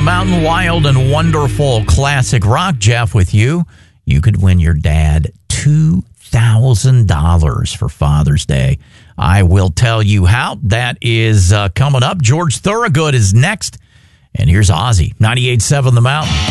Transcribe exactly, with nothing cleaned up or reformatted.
Mountain, wild and wonderful classic rock. Jeff with you. You could win your dad two thousand dollars for Father's Day. I will tell you how. That is uh, coming up. George Thorogood is next. And here's Ozzy, ninety-eight point seven The Mountain.